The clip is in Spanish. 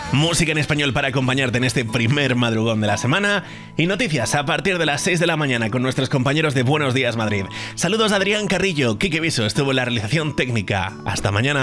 Música en español para acompañarte en este primer madrugón de la semana y noticias a partir de las 6 de la mañana con nuestros compañeros de Buenos Días Madrid. Saludos a Adrián Carrillo, Quique Viso estuvo en la realización técnica. Hasta mañana.